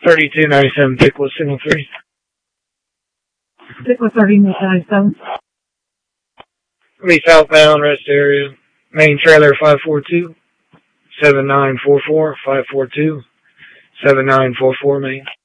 3297 Pickwood, Signal 3. Pickwood 3297. Be southbound, rest area. Main trailer 542. 7944, 542. 7944 main.